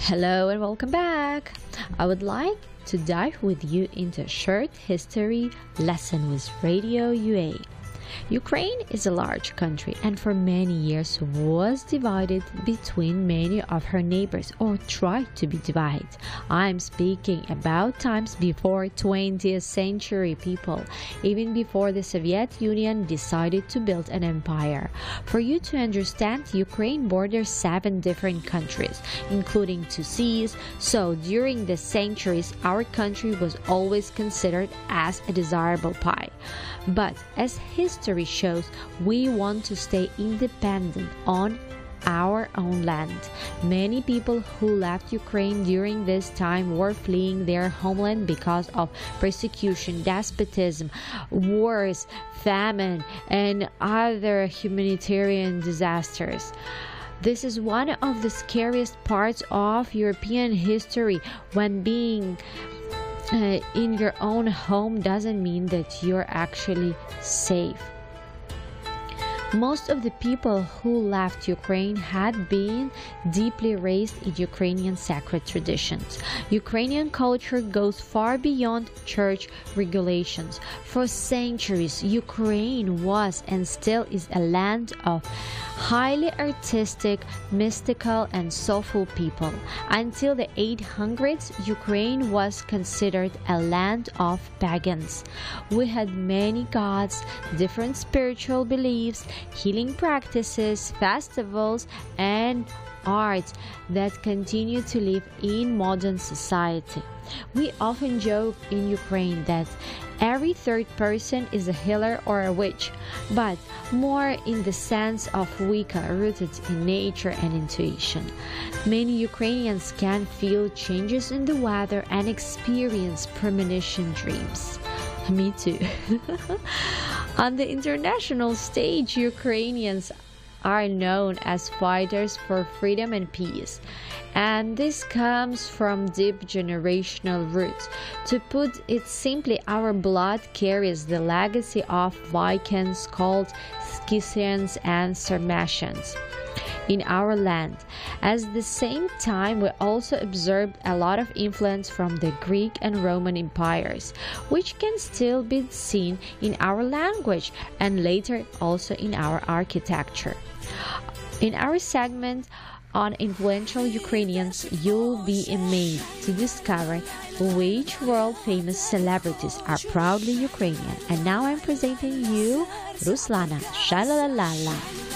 Hello and welcome back. I would like to dive with you into a short history lesson with Radio UA. Ukraine is a large country and for many years was divided between many of her neighbors, or tried to be divided. I'm speaking about times before 20th century people, even before the Soviet Union decided to build an empire. For you to understand, Ukraine borders 7 different countries, including 2 seas, so during the centuries our country was always considered as a desirable pie. But as history shows, we want to stay independent on our own land. Many people who left Ukraine during this time were fleeing their homeland because of persecution, despotism, wars, famine, and other humanitarian disasters. This is one of the scariest parts of European history. When being in your own home doesn't mean that you're actually safe. Most of the people who left Ukraine had been deeply raised in Ukrainian sacred traditions. Ukrainian culture goes far beyond church regulations. For centuries, Ukraine was and still is a land of highly artistic, mystical, and soulful people. Until the 800s, Ukraine was considered a land of pagans. We had many gods, different spiritual beliefs, healing practices, festivals, and art that continue to live in modern society. We often joke in Ukraine that every third person is a healer or a witch, but more in the sense of Wicca, rooted in nature and intuition. Many Ukrainians can feel changes in the weather and experience premonition dreams. Me too. On the international stage, Ukrainians are known as fighters for freedom and peace, and this comes from deep generational roots. To put it simply, our blood carries the legacy of Vikings called Scythians and Sarmatians in our land. At the same time, we also observed a lot of influence from the Greek and Roman empires, which can still be seen in our language and later also in our architecture. In our segment on influential Ukrainians, you'll be amazed to discover which world-famous celebrities are proudly Ukrainian. And now I'm presenting you Ruslana Shalalalala.